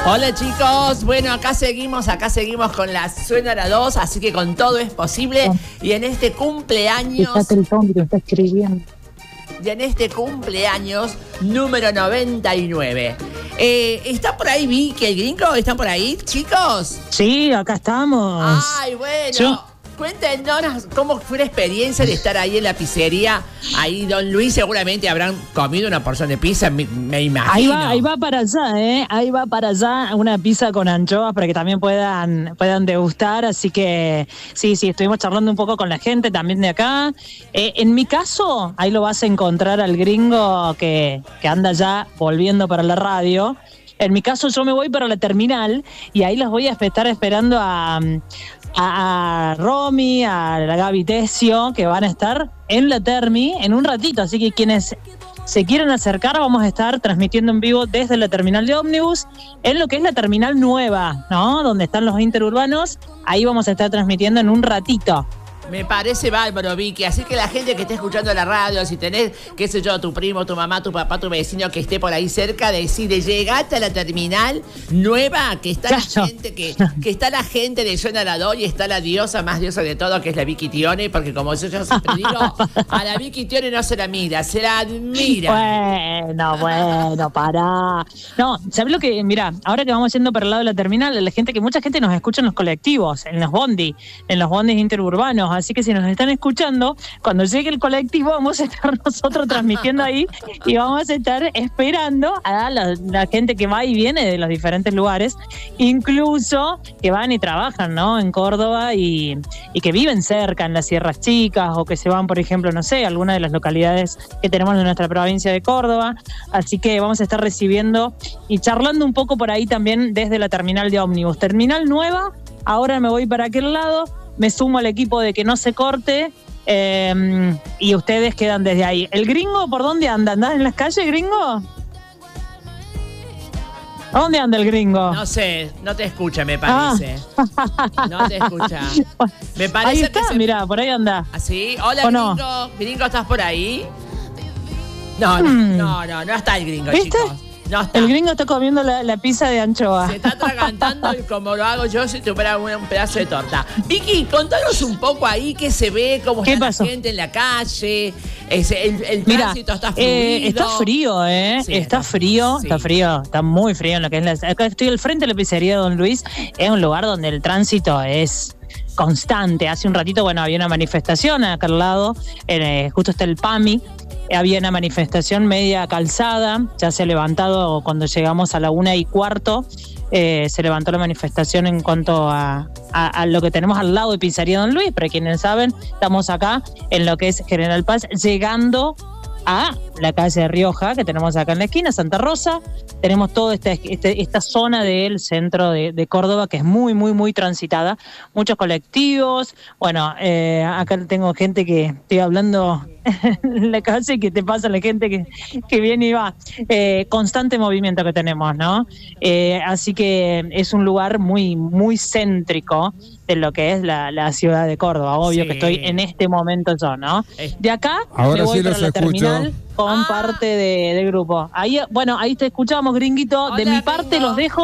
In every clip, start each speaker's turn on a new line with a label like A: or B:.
A: Hola chicos, bueno, acá seguimos con la Suena la 2, así que con todo es posible. Y en este cumpleaños...
B: Fíjate el zombie que está escribiendo.
A: Y en este cumpleaños número 99. ¿Está por ahí Vicky, el gringo? ¿Están por ahí, chicos?
B: Sí, acá estamos.
A: Ay, bueno. Cuéntenos cómo fue la experiencia de estar ahí en la pizzería. Ahí, don Luis, seguramente habrán comido una porción de pizza, me imagino.
B: Ahí va para allá, ¿eh? Ahí va para allá una pizza con anchoas para que también puedan degustar. Así que sí, estuvimos charlando un poco con la gente también de acá. En mi caso, ahí lo vas a encontrar al gringo que anda ya volviendo para la radio. En mi caso, yo me voy para la terminal y ahí los voy a estar esperando a Romy, a la Gaby Tesio, que van a estar en la Termi en un ratito. Así que quienes se quieran acercar, vamos a estar transmitiendo en vivo desde la terminal de ómnibus, en lo que es la terminal nueva, ¿no? Donde están los interurbanos. Ahí vamos a estar transmitiendo en un ratito.
A: Me parece bárbaro, Vicky. Así que la gente que esté escuchando la radio, si tenés, qué sé yo, tu primo, tu mamá, tu papá, tu vecino que esté por ahí cerca, decide, llegate a la terminal nueva, que está la gente, que está la gente de Suena la 2 y está la diosa, más diosa de todo, que es la Vicky Tione, porque como yo siempre digo, a la Vicky Tione no se la mira, se la admira.
B: Bueno, pará. No, ¿sabés lo que? Mirá, ahora que vamos yendo para el lado de la terminal, mucha gente nos escucha en los colectivos, en los bondis interurbanos. Así que si nos están escuchando, cuando llegue el colectivo vamos a estar nosotros transmitiendo ahí y vamos a estar esperando a la gente que va y viene de los diferentes lugares, incluso que van y trabajan, ¿no? En Córdoba y que viven cerca en las Sierras Chicas o que se van, por ejemplo, no sé, a alguna de las localidades que tenemos en nuestra provincia de Córdoba. Así que vamos a estar recibiendo y charlando un poco por ahí también desde la terminal de ómnibus. Terminal nueva, ahora me voy para aquel lado. Me sumo al equipo de que no se corte y ustedes quedan desde ahí. ¿El gringo por dónde anda? ¿Andás en las calles, gringo? ¿Dónde anda el gringo?
A: No sé, no te escucha, me parece. No te escucha. Me parece
B: ahí está,
A: que
B: mirá, por ahí anda.
A: ¿Así? Hola,
B: ¿O
A: gringo.
B: no?
A: ¿Gringo, estás por ahí? No está el gringo,
B: ¿viste?
A: chicos. No está.
B: El gringo está comiendo la pizza de anchoa.
A: Se está atragantando y como lo hago yo si tuviera un pedazo de torta. Vicky, contanos un poco ahí qué se ve, cómo está la gente en la calle. El tránsito está fluido.
B: Está frío, Sí, está frío, sí. Está muy frío en lo que es acá estoy al frente de la pizzería de Don Luis. Es un lugar donde el tránsito es constante. Hace un ratito, había una manifestación acá al lado, justo está el PAMI. Había una manifestación media calzada, ya se ha levantado cuando llegamos a la 1:15, se levantó la manifestación en cuanto a lo que tenemos al lado de Pizzería Don Luis. Para quienes saben, estamos acá en lo que es General Paz, llegando a la calle de Rioja, que tenemos acá en la esquina, Santa Rosa. Tenemos toda esta zona del centro de Córdoba, que es muy, muy, muy transitada. Muchos colectivos. Acá tengo gente que estoy hablando en la calle, que te pasa la gente que viene y va. Constante movimiento que tenemos, ¿no? Así que es un lugar muy, muy céntrico de lo que es la ciudad de Córdoba. Obvio que estoy en este momento yo, ¿no? De acá
C: ahora
B: me voy
C: sí
B: para la terminal con parte del grupo. Ahí te escuchamos, gringuito.
A: Hola,
B: de mi parte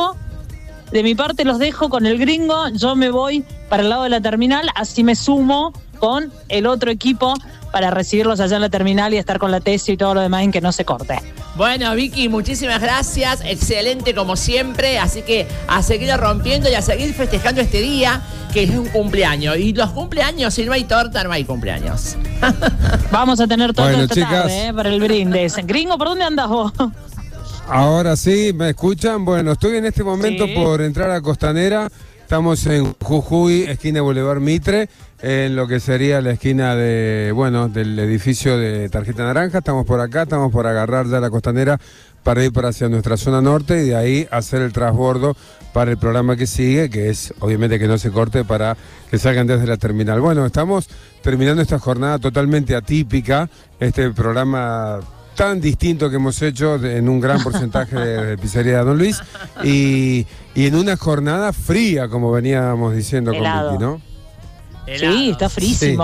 B: los dejo con el gringo. Yo me voy para el lado de la terminal, así me sumo con el otro equipo para recibirlos allá en la terminal y estar con la tesis y todo lo demás en que no se corte.
A: Bueno, Vicky, muchísimas gracias. Excelente como siempre. Así que a seguir rompiendo y a seguir festejando este día, que es un cumpleaños. Y los cumpleaños, si no hay torta, no hay cumpleaños.
B: Vamos a tener torta esta
C: chicas,
B: tarde, para el brindis. Gringo, ¿por dónde andas vos?
C: Ahora sí, ¿me escuchan? Bueno, estoy en este momento por entrar a Costanera. Estamos en Jujuy, esquina Boulevard Mitre, en lo que sería la esquina del edificio de Tarjeta Naranja. Estamos por acá, estamos por agarrar ya la Costanera para ir hacia nuestra zona norte y de ahí hacer el transbordo para el programa que sigue, que es obviamente que no se corte para que salgan desde la terminal. Bueno, estamos terminando esta jornada totalmente atípica, este programa tan distinto que hemos hecho en un gran porcentaje de Pizzería de Don Luis y en una jornada fría, como veníamos diciendo. Helado. Con Vicky, ¿no?
B: Sí, está frísimo.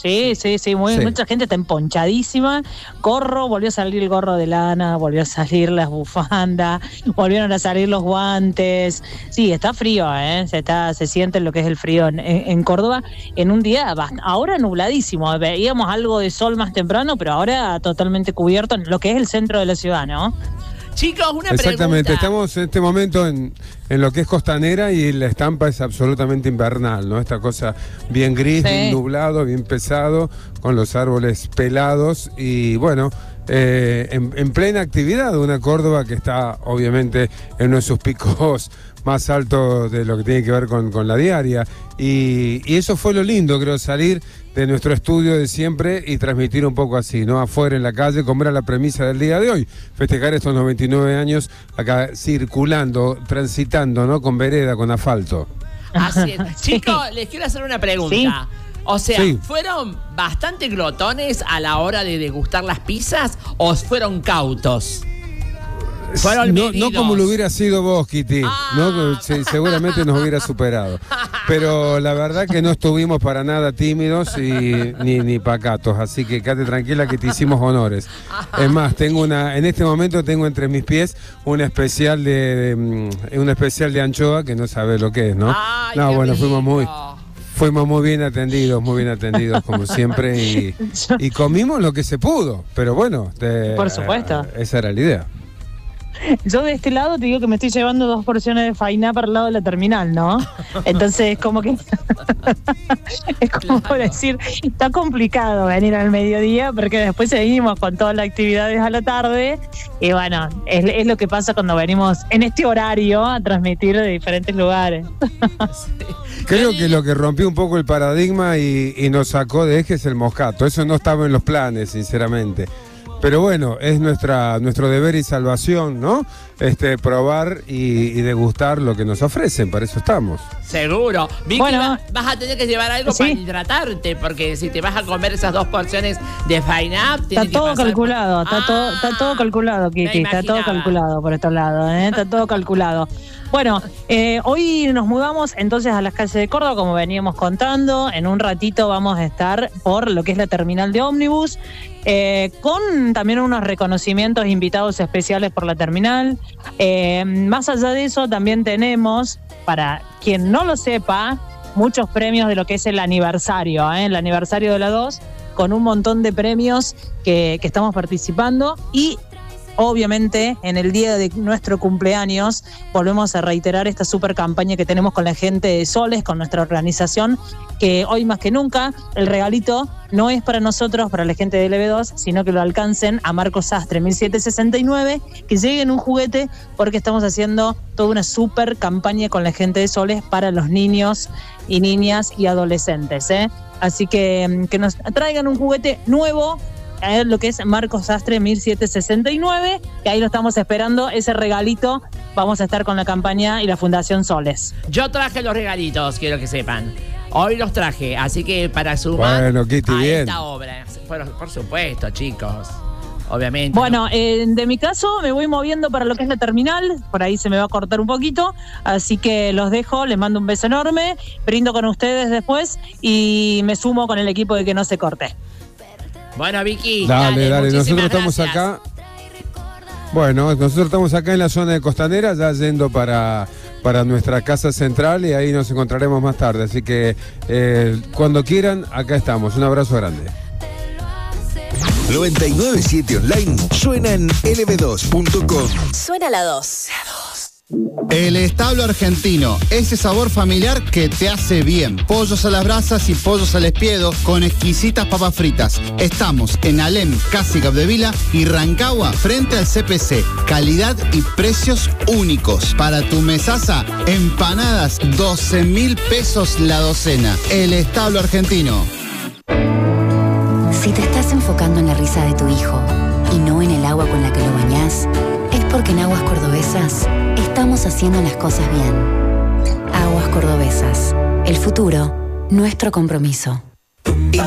B: Sí, mucha gente está emponchadísima. Volvió a salir el gorro de lana, volvió a salir las bufandas, volvieron a salir los guantes. Sí, está frío, se siente lo que es el frío en Córdoba, en un día ahora nubladísimo. Veíamos algo de sol más temprano, pero ahora totalmente cubierto en lo que es el centro de la ciudad, ¿no?
A: Chicos, una
C: Exactamente,
A: pregunta.
C: estamos en este momento en lo que es costanera y la estampa es absolutamente invernal, ¿no? Esta cosa bien gris, bien nublado, bien pesado, con los árboles pelados y bueno, en plena actividad, una Córdoba que está obviamente en uno de sus picos más altos de lo que tiene que ver con la diaria y eso fue lo lindo, creo, salir de nuestro estudio de siempre y transmitir un poco así, ¿no? Afuera en la calle, como era la premisa del día de hoy, festejar estos 99 años acá circulando, transitando, ¿no? Con vereda, con asfalto.
A: Así es. Chicos, les quiero hacer una pregunta.
B: Sí.
A: O sea, ¿fueron bastante glotones a la hora de degustar las pizzas o fueron cautos?
C: No como lo hubiera sido vos, Kitty, ¿no? Seguramente nos hubiera superado. Pero la verdad que no estuvimos para nada tímidos ni pacatos, así que quédate tranquila que te hicimos honores. Es más, en este momento tengo entre mis pies un especial de anchoa que no sabes lo que es, ¿no?
A: Ay,
C: no, bueno,
A: rico.
C: fuimos muy bien atendidos como siempre y comimos lo que se pudo, pero bueno,
B: por supuesto.
C: Esa era la idea.
B: Yo de este lado te digo que me estoy llevando 2 porciones de fainá para el lado de la terminal, ¿no? Entonces, como que es como decir, está complicado venir al mediodía porque después seguimos con todas las actividades a la tarde y bueno, es lo que pasa cuando venimos en este horario a transmitir de diferentes lugares.
C: Creo que lo que rompió un poco el paradigma y nos sacó de eje es el moscato. Eso no estaba en los planes, sinceramente. Pero bueno, es nuestro deber y salvación, ¿no? Probar y degustar lo que nos ofrecen, para eso estamos.
A: Seguro. Vicky,
B: bueno,
A: vas a tener que llevar algo para hidratarte, porque si te vas a comer esas 2 porciones de fainá,
B: está todo calculado, está todo calculado, Kiki, está todo calculado por estos lados, está todo calculado. Bueno, hoy nos mudamos entonces a las calles de Córdoba, como veníamos contando. En un ratito vamos a estar por lo que es la terminal de ómnibus, con también unos reconocimientos, invitados especiales por la terminal. Más allá de eso, también tenemos, para quien no lo sepa, muchos premios de lo que es el aniversario de la 2, con un montón de premios que estamos participando y obviamente en el día de nuestro cumpleaños volvemos a reiterar esta super campaña que tenemos con la gente de Soles, con nuestra organización, que hoy más que nunca el regalito no es para nosotros, para la gente de LB2, sino que lo alcancen a Marcos Sastre 1769, que lleguen un juguete, porque estamos haciendo toda una super campaña con la gente de Soles para los niños y niñas y adolescentes, Así que nos traigan un juguete nuevo, lo que es Marcos Sastre 1769, que ahí lo estamos esperando, ese regalito. Vamos a estar con la campaña y la Fundación Soles.
A: Yo traje los regalitos, quiero que sepan. Hoy los traje, así que para sumar a esta obra. Por supuesto, chicos. Obviamente.
B: Bueno, de mi caso me voy moviendo para lo que es la terminal, por ahí se me va a cortar un poquito, así que los dejo, les mando un beso enorme, brindo con ustedes después y me sumo con el equipo de Que No Se Corte.
A: Bueno, Vicky,
C: dale, nosotros estamos acá. Bueno, nosotros estamos acá en la zona de Costanera, ya yendo para nuestra casa central y ahí nos encontraremos más tarde. Así que cuando quieran, acá estamos. Un abrazo grande.
D: 997 Online suena en lb2.com.
E: Suena la 2.
F: El Establo Argentino, ese sabor familiar que te hace bien. Pollos a las brasas y pollos al espiedo con exquisitas papas fritas. Estamos en Alem, Casi Capdevila y Rancagua frente al CPC. Calidad y precios únicos. Para tu mesaza, empanadas 12.000 pesos la docena. El Establo Argentino.
E: Si te estás enfocando en la risa de tu hijo y no en el agua con la que lo bañás, es porque en Aguas Cordobesas estamos haciendo las cosas bien. Aguas Cordobesas. El futuro, nuestro compromiso.